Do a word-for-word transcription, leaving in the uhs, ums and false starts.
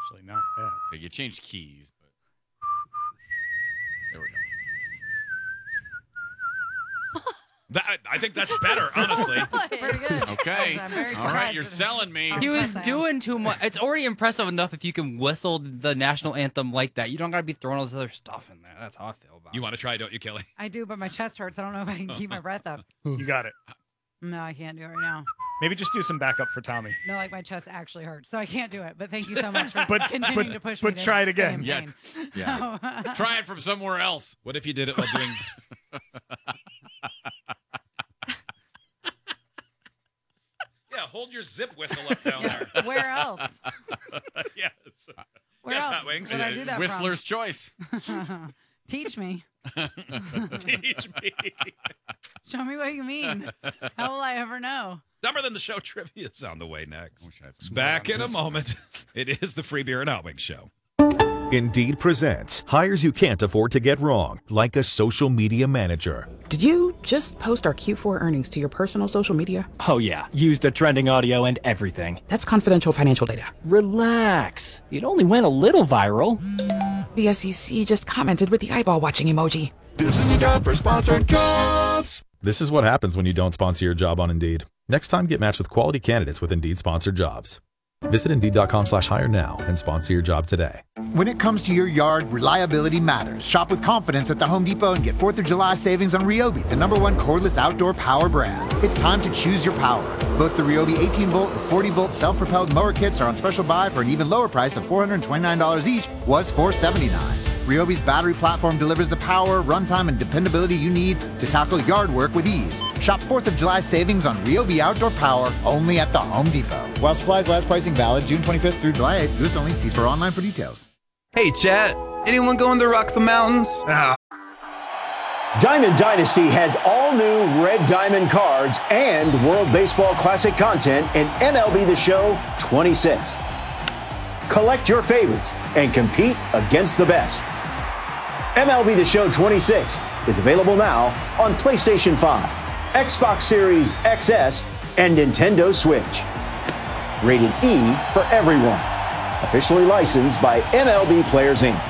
actually not bad. Okay, you changed keys, but there we go. That, I think that's better, honestly. Pretty good. Okay. I'm very All right, surprised you're with selling me. how He was impressed I am. doing too much. It's already impressive enough if you can whistle the national anthem like that. You don't got to be throwing all this other stuff in there. That's how I feel about You it. want to try, don't you, Kelly? I do, but my chest hurts. I don't know if I can keep my breath up. You got it. No, I can't do it right now. Maybe just do some backup for Tommy. No, like my chest actually hurts, so I can't do it. But thank you so much for But- continuing but- to push but me. to try it stay again. in Yeah. pain. Yeah. Try it from somewhere else. What if you did it while doing... Yeah, hold your zip whistle up down Yeah. there. Where else? yes. Where Yes, else Hot Wings. would I do that from? Whistler's choice. Teach me. Teach me. Show me what you mean. How will I ever know? Dumber Than the Show trivia is on the way next. Wish I had some Back more in on a this. moment. It is the Free Beer and Hot Wings Show. Indeed presents hires you can't afford to get wrong, like a social media manager. Did you just post our Q four earnings to your personal social media? Oh yeah, used a trending audio and everything. That's confidential financial data. Relax. It only went a little viral. The S E C just commented with the eyeball watching emoji. This is your job for sponsored jobs. This is what happens when you don't sponsor your job on Indeed. Next time, get matched with quality candidates with Indeed sponsored jobs. Visit Indeed.com slash hire now and sponsor your job today. When it comes to your yard, reliability matters. Shop with confidence at the Home Depot and get fourth of July savings on Ryobi, the number one cordless outdoor power brand. It's time to choose your power. Both the Ryobi eighteen volt and forty volt self-propelled mower kits are on special buy for an even lower price of four hundred twenty-nine dollars each, was four hundred seventy-nine dollars. Ryobi's battery platform delivers the power, runtime, and dependability you need to tackle yard work with ease. Shop fourth of July savings on Ryobi Outdoor Power only at the Home Depot. While supplies last, pricing valid June twenty-fifth through July eighth. U S only. See store online for details. Hey, chat. Anyone going to rock the mountains? Ah. Diamond Dynasty has all new Red Diamond cards and World Baseball Classic content in M L B The Show twenty-six. Collect your favorites and compete against the best. M L B The Show twenty-six is available now on PlayStation five, Xbox Series X S, and Nintendo Switch. Rated E for everyone. Officially licensed by M L B Players Incorporated.